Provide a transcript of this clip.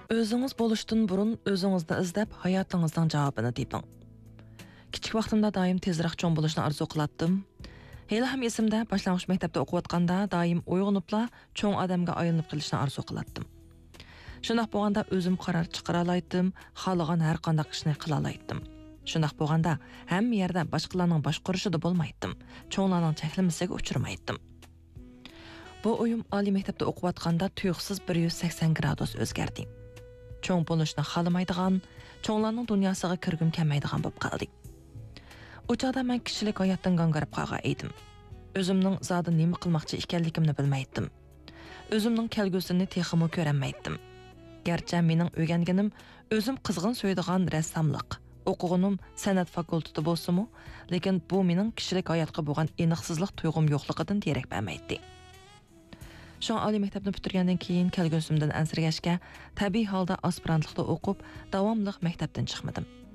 Özünüz boluşdan burun özünüzni izlep hayatınızdan cevabını teping. Kichik vaqtimda doim tezroq cho'ng bo'lishni orzu qilardim. Hali ham esimda boshlang'ich maktabda o'qiyotganda doim uyg'onibla cho'ng odamga aylanib qilishni orzu qilardim. Shundoq bo'lganda o'zim qaror chiqara oldim, xohlagan har qanday ishni qila oldim. Shundoq bo'lganda hamma yerda boshqalarning boshqarishida bo'lmaydim. Cho'nglarning cheklamasiga uchramaydim. Bu o'yim oliy maktabda o'qiyotganda tuyuqsiz 180 gradus o'zgardi. Cho'ng bo'lishni xohlamaydigan, cho'nglarning dunyosiga kirgim kelmaydigan bo'lib qoldi. O chaqda men kishilik hayotdan g'ang'arib qolgan edim. O'zimning zodi nima qilmoqchi ekanligimni bilmaydim. O'zimning kelgusini texmo ko'rolmaydim. Garchi mening o'rganganim o'zim qizg'in so'yadigan rassomlik, o'qig'anim san'at fakulteti bo'lsa-mu, lekin bu mening kishilik hayotga bo'lgan aniqsizlik tuyg'um yo'qligidan derak bermaydi. Şu oliy maktabni bitirgandan keyin kelgusimdan ansirgashga tabiiy holda aspirantlikda o'qib, davomli maktabdan chiqmadim.